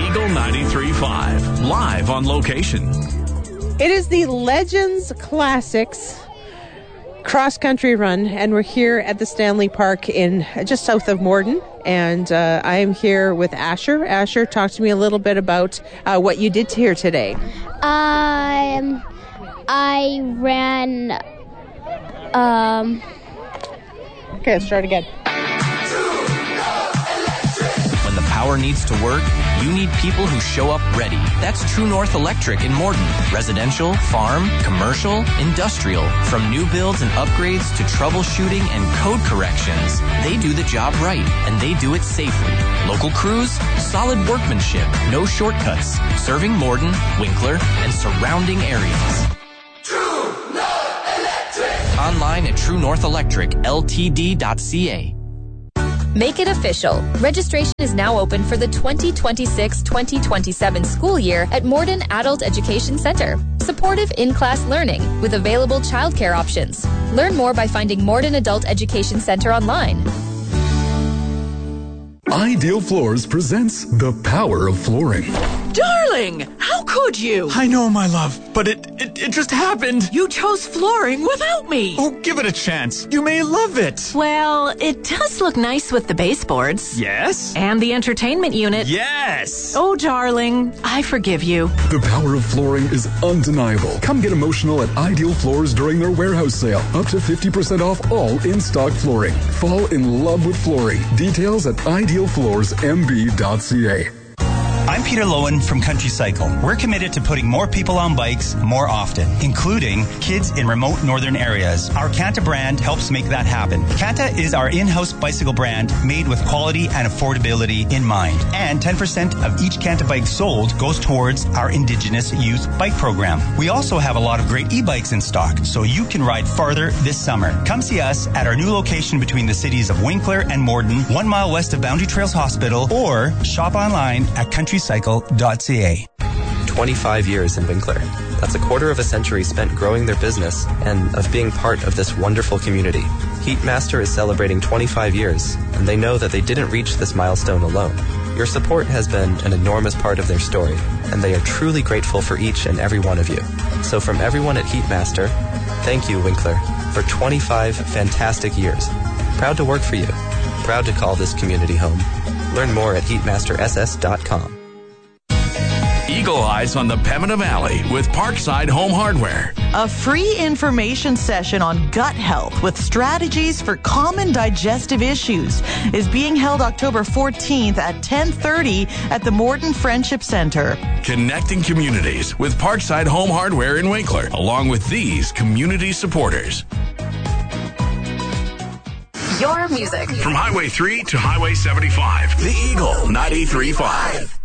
Eagle 93.5, live on location. It is the Legends Classics cross-country run, and we're here at the Stanley Park in just south of Morden. And I am here with Asher. Asher, talk to me a little bit about what you did here today. I ran. Okay, let's start again. When the power needs to work, you need people who show up ready. That's True North Electric in Morden. Residential, farm, commercial, industrial. From new builds and upgrades to troubleshooting and code corrections, they do the job right, and they do it safely. Local crews, solid workmanship, no shortcuts. Serving Morden, Winkler, and surrounding areas. True North Electric! Online at truenorthelectricltd.ca. Make it official. Registration is now open for the 2026-2027 school year at Morden Adult Education Center. Supportive in-class learning with available childcare options. Learn more by finding Morden Adult Education Center online. Ideal Floors presents The Power of Flooring. Darling, how could you? I know, my love, but it just happened. You chose flooring without me. Oh, give it a chance. You may love it. Well, it does look nice with the baseboards. Yes. And the entertainment unit. Yes. Oh, darling, I forgive you. The power of flooring is undeniable. Come get emotional at Ideal Floors during their warehouse sale. Up to 50% off all in-stock flooring. Fall in love with flooring. Details at idealfloorsmb.ca. I'm Peter Lowen from Country Cycle. We're committed to putting more people on bikes more often, including kids in remote northern areas. Our Kanta brand helps make that happen. Kanta is our in-house bicycle brand made with quality and affordability in mind. And 10% of each Kanta bike sold goes towards our Indigenous Youth Bike Program. We also have a lot of great e-bikes in stock, so you can ride farther this summer. Come see us at our new location between the cities of Winkler and Morden, 1 mile west of Boundary Trails Hospital, or shop online at countrycycle.ca. 25 years in Winkler. That's a quarter of a century spent growing their business and of being part of this wonderful community. Heatmaster is celebrating 25 years, and they know that they didn't reach this milestone alone. Your support has been an enormous part of their story, and they are truly grateful for each and every one of you. So from everyone at Heatmaster, thank you, Winkler, for 25 fantastic years. Proud to work for you. Proud to call this community home. Learn more at heatmasterss.com. Eagle Eyes on the Pembina Valley with Parkside Home Hardware. A free information session on gut health with strategies for common digestive issues is being held October 14th at 10:30 at the Morden Friendship Center. Connecting communities with Parkside Home Hardware in Winkler, along with these community supporters. Your music. From Highway 3 to Highway 75, the Eagle 93.5.